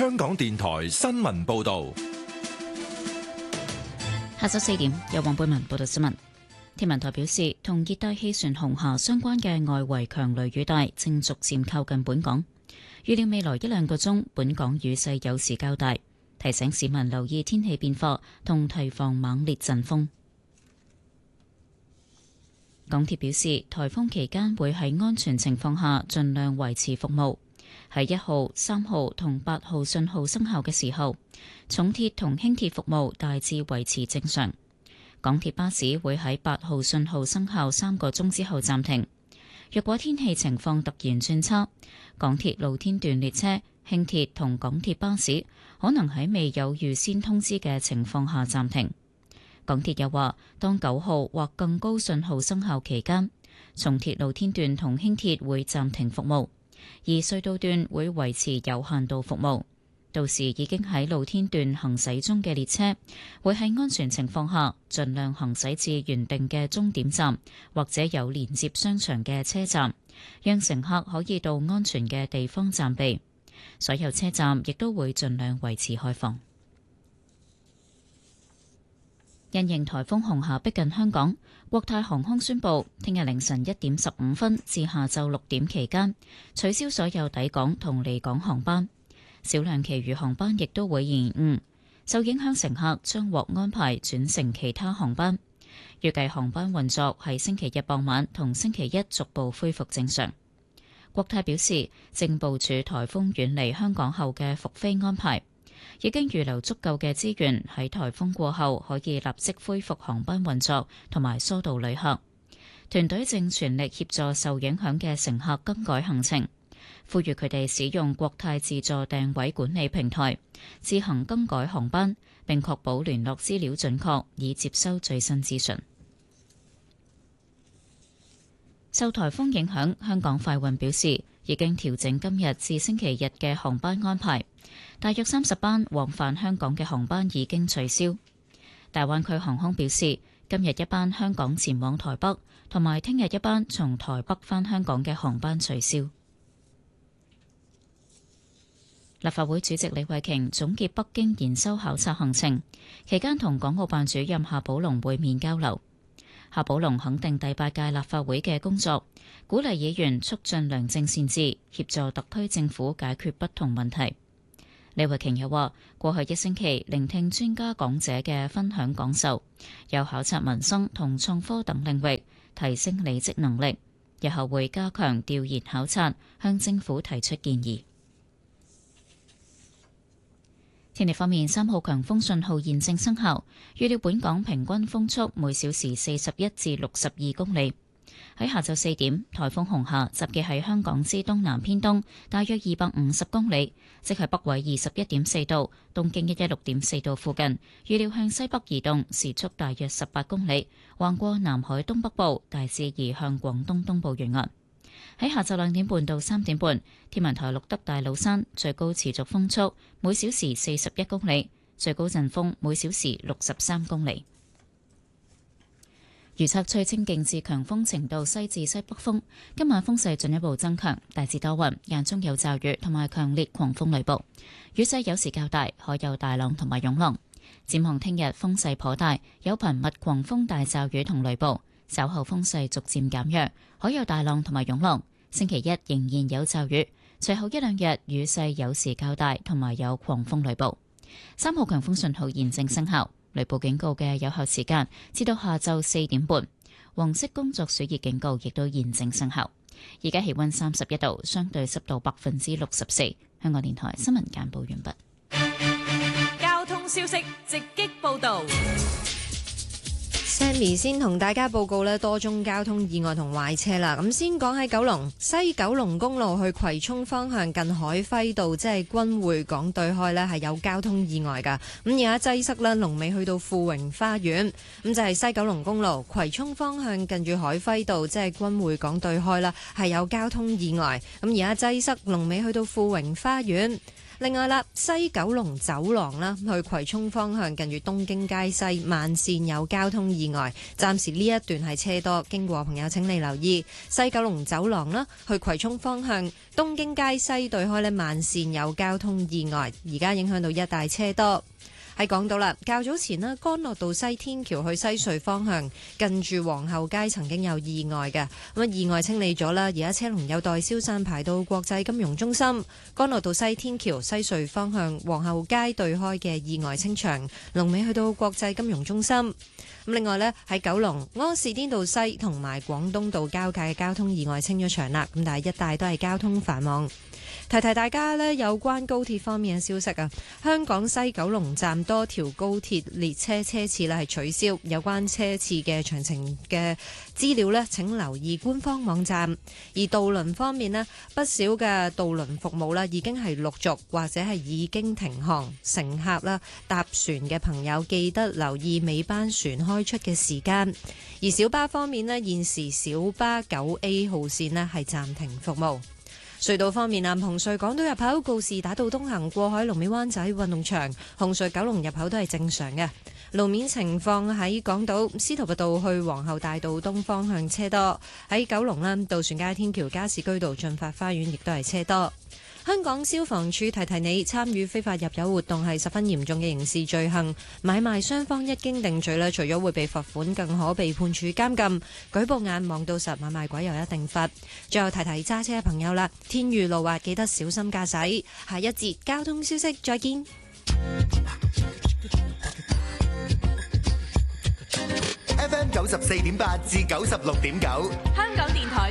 香港電台新聞報道。 下晝4點，由黃貝文報道新聞。天文台表示，同熱帶氣旋紅霞相關嘅外圍強雷雨帶正逐漸靠近本港，預料未來1、2個鐘，本港雨勢有時較大，提醒市民留意天氣變化同提防猛烈陣風。港鐵表示，颱風期間會喺安全情況下盡量維持服務。喺1號、3號同8號信號生效嘅時候，重鐵同輕鐵服務大致維持正常。港鐵巴士會喺8號信號生效3個鐘之後暫停。若果天氣情況突然轉差，港鐵露天段列車、輕鐵同港鐵巴士可能喺未有預先通知嘅情況下暫停。港鐵又話，當9號或更高信號生效期間，重鐵露天段同輕鐵會暫停服務，而隧道段會維持有限度服務。到時已經喺露天段行駛中嘅列車，會喺安全情況下盡量行駛至原定嘅終點站，或者有連接商場嘅車站，讓乘客可以到安全嘅地方暫避。所有車站亦都會盡量維持開放。因應颱風紅霞逼近香港，國泰航空宣布，聽日凌晨1點15分至下晝6點期間，取消所有抵港同離港航班。少量其餘航班亦都會延誤，受影響乘客將獲安排轉乘其他航班。預計航班運作喺星期日傍晚同星期一逐步恢復正常。國泰表示，正部署颱風遠離香港後嘅復飛安排，已經預留足夠嘅資源喺颱風過後可以立即恢復航班運作同埋疏導旅客。團隊正全力協助受影響嘅乘客更改行程，呼籲佢哋使用國泰自助訂位管理平台，自行更改航班，並確保聯絡資料準確，以接收最新資訊。受颱風影響，香港快運表示已經調整今日至星期日嘅航班安排，大約30班往返香港嘅航班已經取消。大灣區航空表示，今日一班香港前往台北，同埋聽日一班從台北返香港嘅航班取消。立法會主席李慧瓊總結北京研修考察行程期間，同港澳辦主任夏寶龍會面交流。夏寶龍肯定第8屆立法會嘅工作，鼓勵議員促進良政善治，協助特區政府解決不同問題。李慧瓊又話，過去1星期聆聽專家講者嘅分享講授，有考察民生同創科等領域，提升履職能力。日後會加強調研考察，向政府提出建議。天氣方面，3號強風信號現正生效，預料本港平均風速每小時41至62公里。喺下晝4點，颱風紅霞集結喺香港之東南偏東，大約250公里，即係北緯21.4度、東經116.4度附近。預料向西北移動，時速大約18公里，橫過南海東北部，大致移向廣東東部沿岸。喺下晝2點半到3點半，天文台錄得大老山最高持續風速每小時41公里，最高陣風每小時63公里。預測吹清勁至強風程度西至西北風，今晚風勢進一步增強，大致多雲，間中有驟雨同埋強烈狂風雷暴，雨勢有時較大，海有大浪同埋湧浪。展望聽日風勢頗大，有頻密狂風大驟雨同雷暴，稍後風勢逐漸減弱，海有大浪同埋湧浪。星期一仍然有驟雨，隨後1、2日雨勢有時較大，同埋有狂風雷暴。3號強風信號現正生效，雷暴警告嘅有效時間至到下晝4點半。黃色工作暑熱警告亦都現正生效。而家氣溫31度，相對濕度64%。香港電台新聞簡報完畢。 交通消息直擊報道。 Sammy 先同大家報告多宗交通意外同壞車啦。咁先講喺九龍西九龍公路去葵涌方向近海輝道，即係君匯港對開係有交通意外噶。咁而家擠塞啦，龍尾去到富榮花園。咁就係西九龍公路葵涌方向近住海輝道，即係君匯港對開係有交通意外。咁而家擠塞，龍尾去到富榮花園。 另外啦，西九龍走廊啦，去葵涌方向近住東京街西慢線有交通意外，暫時呢一段係車多，經過朋友請你留意。西九龍走廊啦，去葵涌方向東京街西對開呢慢線有交通意外，而家影響到一帶車多。喺講到啦，較早前呢，干諾道西天橋去西隧方向近住皇后街曾經有意外嘅，咁意外清理咗啦，而家車龍有待消散，排到國際金融中心。干諾道西天橋西隧方向皇后街對開嘅意外清場，龍尾去到國際金融中心。咁另外呢，喺九龍柯士甸道西同埋廣東道交界嘅交通意外清咗場啦，咁但係一帶都係交通繁忙。提提大家呢，有關高鐵方面嘅消息啊，香港西九龍站多條高鐵列車車次呢係取消，有關車次嘅詳情嘅資料呢，請留意官方網站。而渡輪方面呢，不少嘅渡輪服務呢已經係陸續或者係已經停航，乘客啦搭船嘅朋友記得留意尾班船開出嘅時間。而小巴方面呢，現時小巴 9A 號線呢係暫停服務。隧道方面啊，紅隧港島入口告士打道東行過海龍尾灣仔運動場，紅隧九龍入口都係正常嘅。路面情況喺港島司徒拔道去皇后大道東方向車多，喺九龍啦，渡船街天橋加士居道進發花園亦都係車多。香港消防處提提你，參與非法入油活動係十分嚴重嘅刑事罪行，買賣雙方一經定罪咧，除咗會被罰款，更可被判處監禁。舉報眼望到實，買賣鬼又一定罰。最後提提揸車嘅朋友啦，天雨路滑，記得小心駕駛。下一節交通消息，再見。 FM 94.8至96.9， 香港電台